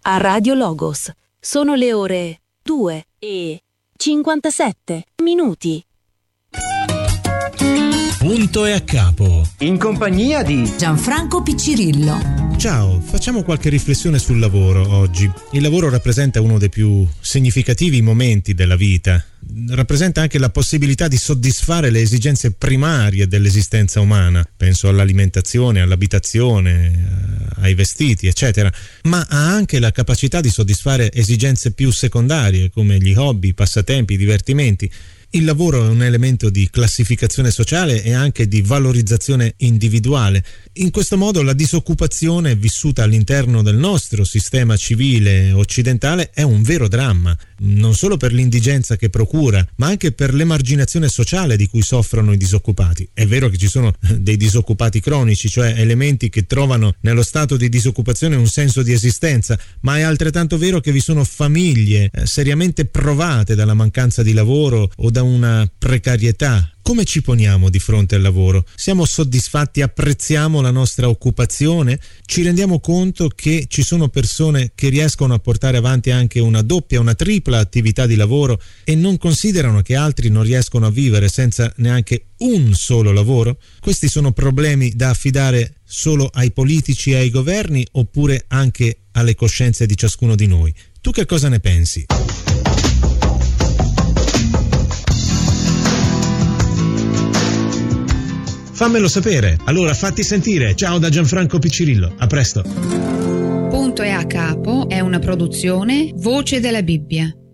a Radio Logos. Sono le ore 2:57. Punto e a capo. In compagnia di Gianfranco Piccirillo. Ciao, facciamo qualche riflessione sul lavoro oggi. Il lavoro rappresenta uno dei più significativi momenti della vita. Rappresenta anche la possibilità di soddisfare le esigenze primarie dell'esistenza umana. Penso all'alimentazione, all'abitazione, ai vestiti, eccetera. Ma ha anche la capacità di soddisfare esigenze più secondarie, come gli hobby, i passatempi, i divertimenti. Il lavoro è un elemento di classificazione sociale e anche di valorizzazione individuale. In questo modo la disoccupazione vissuta all'interno del nostro sistema civile occidentale è un vero dramma, non solo per l'indigenza che procura, ma anche per l'emarginazione sociale di cui soffrono i disoccupati. È vero che ci sono dei disoccupati cronici, cioè elementi che trovano nello stato di disoccupazione un senso di esistenza, ma è altrettanto vero che vi sono famiglie seriamente provate dalla mancanza di lavoro o da una precarietà. Come ci poniamo di fronte al lavoro? Siamo soddisfatti? Apprezziamo la nostra occupazione? Ci rendiamo conto che ci sono persone che riescono a portare avanti anche una doppia, una tripla attività di lavoro e non considerano che altri non riescono a vivere senza neanche un solo lavoro? Questi sono problemi da affidare solo ai politici e ai governi oppure anche alle coscienze di ciascuno di noi? Tu che cosa ne pensi? Fammelo sapere, allora fatti sentire. Ciao da Gianfranco Piccirillo, a presto. Punto e a capo è una produzione Voce della Bibbia.